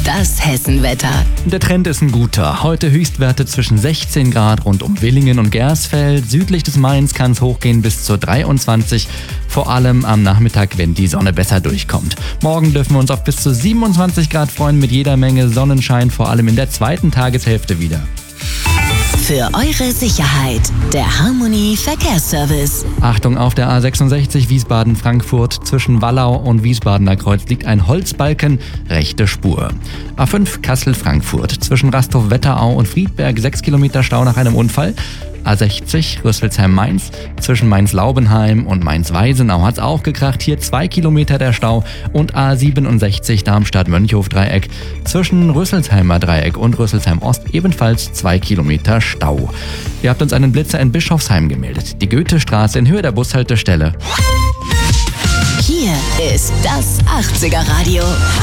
Das Hessenwetter. Der Trend ist ein guter. Heute Höchstwerte zwischen 16 Grad rund um Villingen und Gersfeld. Südlich des Mains kann es hochgehen bis zu 23. Vor allem am Nachmittag, wenn die Sonne besser durchkommt. Morgen dürfen wir uns auf bis zu 27 Grad freuen mit jeder Menge Sonnenschein, vor allem in der zweiten Tageshälfte wieder. Für eure Sicherheit, der Harmony Verkehrsservice. Achtung, auf der A66 Wiesbaden-Frankfurt zwischen Wallau und Wiesbadener Kreuz liegt ein Holzbalken, rechte Spur. A5 Kassel-Frankfurt zwischen Rastow-Wetterau und Friedberg 6 Kilometer Stau nach einem Unfall. A60 Rüsselsheim-Mainz zwischen Mainz-Laubenheim und Mainz-Weisenau hat's auch gekracht. Hier 2 Kilometer der Stau. Und A67 Darmstadt-Mönchhof-Dreieck zwischen Rüsselsheimer Dreieck und Rüsselsheim-Ost ebenfalls 2 Kilometer Stau. Ihr habt uns einen Blitzer in Bischofsheim gemeldet. Die Goethestraße in Höhe der Bushaltestelle. Hier ist das 80er Radio.